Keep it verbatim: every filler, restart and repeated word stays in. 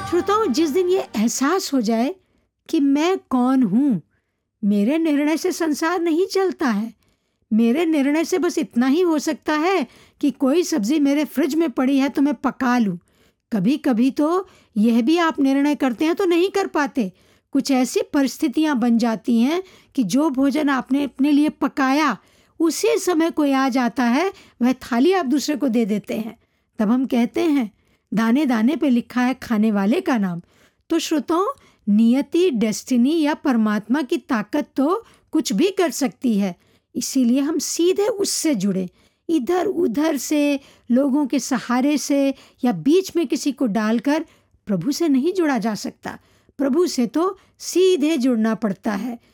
श्रोताओं, जिस दिन ये एहसास हो जाए कि मैं कौन हूँ, मेरे निर्णय से संसार नहीं चलता है, मेरे निर्णय से बस इतना ही हो सकता है कि कोई सब्जी मेरे फ्रिज में पड़ी है तो मैं पका लूँ। कभी कभी तो यह भी आप निर्णय करते हैं तो नहीं कर पाते। कुछ ऐसी परिस्थितियां बन जाती हैं कि जो भोजन आपने अपने लिए पकाया, उसी समय कोई आ जाता है, वह थाली आप दूसरे को दे देते हैं। तब हम कहते हैं, दाने दाने पे लिखा है खाने वाले का नाम। तो श्रोताओं, नियति, डेस्टिनी या परमात्मा की ताकत तो कुछ भी कर सकती है। इसीलिए हम सीधे उससे जुड़े। इधर उधर से, लोगों के सहारे से या बीच में किसी को डालकर प्रभु से नहीं जुड़ा जा सकता। प्रभु से तो सीधे जुड़ना पड़ता है।